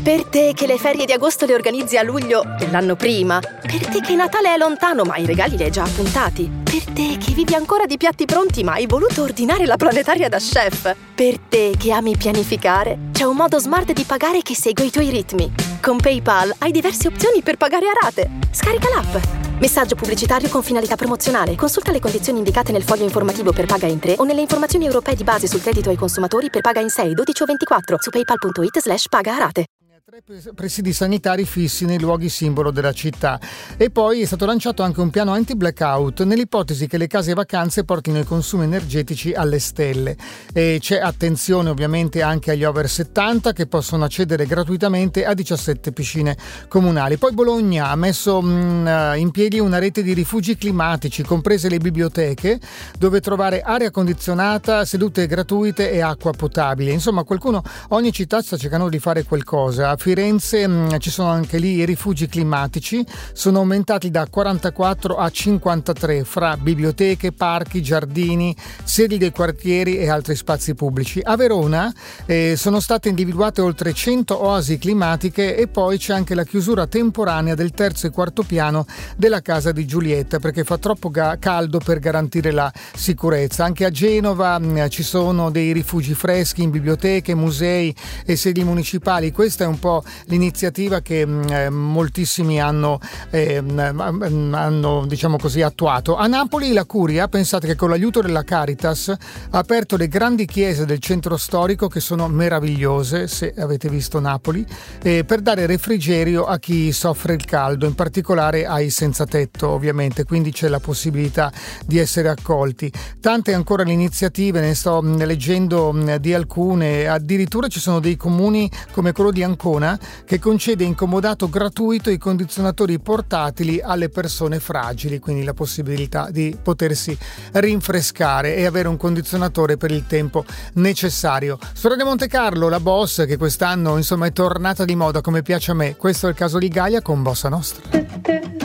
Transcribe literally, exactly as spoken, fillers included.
Per te che le ferie di agosto le organizzi a luglio dell'anno prima. Per te che Natale è lontano ma i regali li hai già appuntati. Per te che vivi ancora di piatti pronti ma hai voluto ordinare la planetaria da chef. Per te che ami pianificare, c'è un modo smart di pagare che segue i tuoi ritmi. Con PayPal hai diverse opzioni per pagare a rate. Scarica l'app. Messaggio pubblicitario con finalità promozionale. Consulta le condizioni indicate nel foglio informativo per Paga in tre o nelle informazioni europee di base sul credito ai consumatori per Paga in sei, dodici o ventiquattro su paypal.it slash paga a rate. Tre presidi sanitari fissi nei luoghi simbolo della città. E poi è stato lanciato anche un piano anti-blackout nell'ipotesi che le case vacanze portino i consumi energetici alle stelle. E c'è attenzione ovviamente anche agli over settanta che possono accedere gratuitamente a diciassette piscine comunali. Poi Bologna ha messo mh, in piedi una rete di rifugi climatici, comprese le biblioteche, dove trovare aria condizionata, sedute gratuite e acqua potabile. Insomma, qualcuno, ogni città sta cercando di fare qualcosa. A Firenze mh, ci sono anche lì i rifugi climatici, sono aumentati da quarantaquattro a cinquantatré fra biblioteche, parchi, giardini, sedi dei quartieri e altri spazi pubblici. A Verona eh, sono state individuate oltre cento oasi climatiche e poi c'è anche la chiusura temporanea del terzo e quarto piano della casa di Giulietta perché fa troppo ga- caldo per garantire la sicurezza. Anche a Genova mh, ci sono dei rifugi freschi in biblioteche, musei e sedi municipali. Questa è un po' l'iniziativa che eh, moltissimi hanno, eh, hanno diciamo così attuato. A Napoli la Curia, pensate che con l'aiuto della Caritas ha aperto le grandi chiese del centro storico che sono meravigliose, se avete visto Napoli, eh, per dare refrigerio a chi soffre il caldo, in particolare ai senza tetto ovviamente, quindi c'è la possibilità di essere accolti. Tante ancora le iniziative, ne sto leggendo di alcune, addirittura ci sono dei comuni come quello di Ancona che concede in comodato gratuito i condizionatori portatili alle persone fragili, quindi la possibilità di potersi rinfrescare e avere un condizionatore per il tempo necessario. Su Radio Monte Carlo la Boss, che quest'anno insomma è tornata di moda come piace a me, questo è il caso di Gaia con Bossa Nostra.